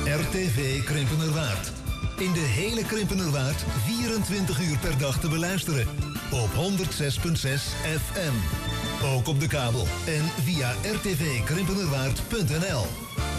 RTV Krimpenerwaard. In de hele Krimpenerwaard 24 uur per dag te beluisteren. Op 106.6 FM. Ook op de kabel en via rtvkrimpenerwaard.nl.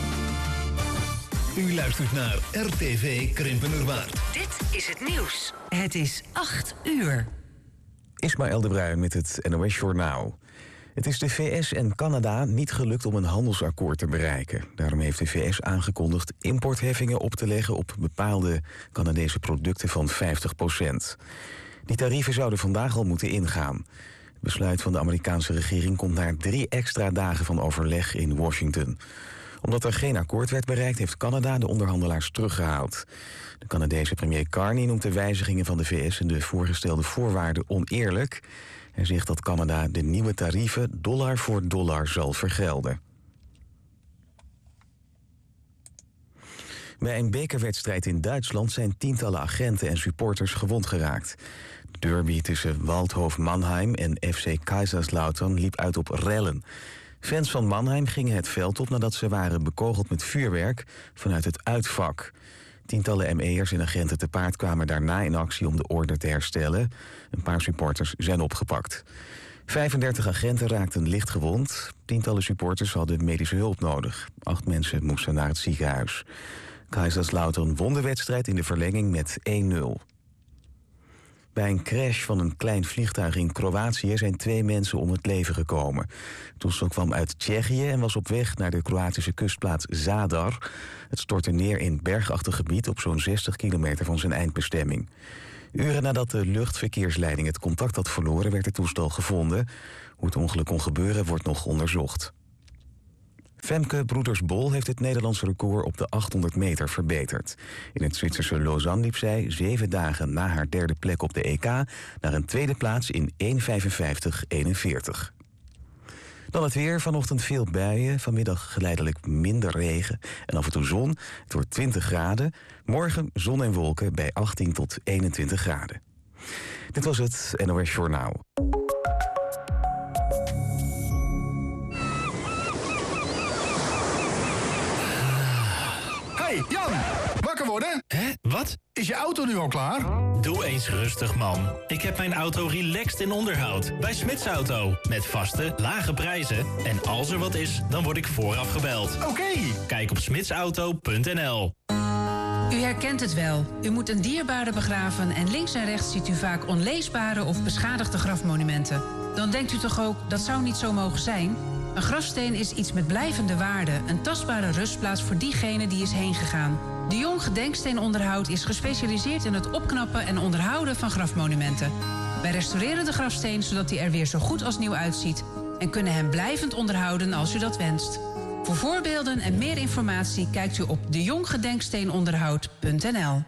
U luistert naar RTV Krimpenerwaard. Dit is het nieuws. Het is 8 uur. Ismaël de Bruin met het NOS Journaal. Het is de VS en Canada niet gelukt om een handelsakkoord te bereiken. Daarom heeft de VS aangekondigd importheffingen op te leggen op bepaalde Canadese producten van 50%. Die tarieven zouden vandaag al moeten ingaan. Het besluit van de Amerikaanse regering komt na 3 extra dagen van overleg in Washington. Omdat er geen akkoord werd bereikt, heeft Canada de onderhandelaars teruggehaald. De Canadese premier Carney noemt de wijzigingen van de VS en de voorgestelde voorwaarden oneerlijk. Hij zegt dat Canada de nieuwe tarieven dollar voor dollar zal vergelden. Bij een bekerwedstrijd in Duitsland zijn tientallen agenten en supporters gewond geraakt. De derby tussen Waldhof Mannheim en FC Kaiserslautern liep uit op rellen. Fans van Mannheim gingen het veld op nadat ze waren bekogeld met vuurwerk vanuit het uitvak. Tientallen ME'ers en agenten te paard kwamen daarna in actie om de orde te herstellen. Een paar supporters zijn opgepakt. 35 agenten raakten licht gewond. Tientallen supporters hadden medische hulp nodig. 8 mensen moesten naar het ziekenhuis. Kaiserslautern won de wedstrijd in de verlenging met 1-0. Bij een crash van een klein vliegtuig in Kroatië zijn 2 mensen om het leven gekomen. Het toestel kwam uit Tsjechië en was op weg naar de Kroatische kustplaats Zadar. Het stortte neer in bergachtig gebied op zo'n 60 kilometer van zijn eindbestemming. Uren nadat de luchtverkeersleiding het contact had verloren, werd het toestel gevonden. Hoe het ongeluk kon gebeuren wordt nog onderzocht. Femke Broeders-Bol heeft het Nederlandse record op de 800 meter verbeterd. In het Zwitserse Lausanne liep zij 7 dagen na haar 3e plek op de EK naar een 2e plaats in 1:55:41. Dan het weer. Vanochtend veel buien. Vanmiddag geleidelijk minder regen en af en toe zon. Het wordt 20 graden. Morgen zon en wolken bij 18 tot 21 graden. Dit was het NOS Journaal. Hey, Jan! Wakker worden? Hè? Wat? Is je auto nu al klaar? Doe eens rustig, man. Ik heb mijn auto relaxed in onderhoud. Bij Smits Auto. Met vaste, lage prijzen. En als er wat is, dan word ik vooraf gebeld. Oké. Kijk op smitsauto.nl. U herkent het wel. U moet een dierbare begraven en links en rechts ziet u vaak onleesbare of beschadigde grafmonumenten. Dan denkt u toch ook, dat zou niet zo mogen zijn? Een grafsteen is iets met blijvende waarde, een tastbare rustplaats voor diegene die is heen gegaan. De Jong Gedenksteenonderhoud is gespecialiseerd in het opknappen en onderhouden van grafmonumenten. Wij restaureren de grafsteen zodat hij er weer zo goed als nieuw uitziet en kunnen hem blijvend onderhouden als u dat wenst. Voor voorbeelden en meer informatie kijkt u op dejonggedenksteenonderhoud.nl.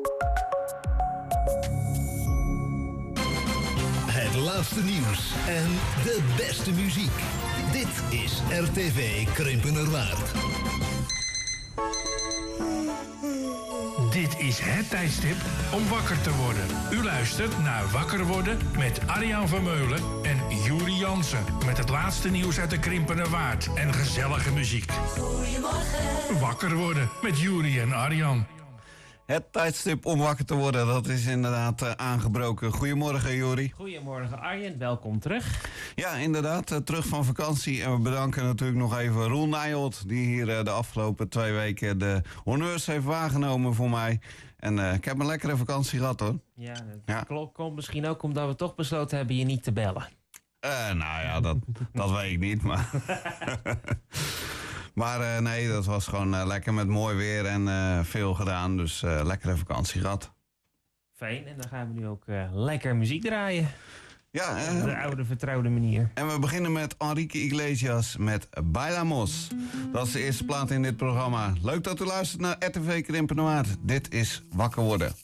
Het laatste nieuws en de beste muziek. Dit is RTV Krimpenerwaard. Dit is het tijdstip om wakker te worden. U luistert naar Wakker Worden met Arjan Vermeulen en Juri Jansen. Met het laatste nieuws uit de Krimpenerwaard en gezellige muziek. Goedemorgen. Wakker Worden met Juri en Arjan. Het tijdstip om wakker te worden, dat is inderdaad aangebroken. Goedemorgen, Jori. Goedemorgen, Arjen. Welkom terug. Ja, inderdaad. Terug van vakantie. En we bedanken natuurlijk nog even Roel Nijholt, die hier de afgelopen 2 weken de honneurs heeft waargenomen voor mij. En ik heb een lekkere vakantie gehad, hoor. Ja, dat komt misschien ook omdat we toch besloten hebben je niet te bellen. Nou ja, dat weet ik niet, maar... Maar nee, dat was gewoon lekker met mooi weer en veel gedaan. Dus lekkere vakantie gehad. Fijn, en dan gaan we nu ook lekker muziek draaien. Ja, op de oude vertrouwde manier. En we beginnen met Enrique Iglesias met Bailamos. Dat is de eerste plaat in dit programma. Leuk dat u luistert naar RTV Krimpenerwaard. Dit is Wakker Worden.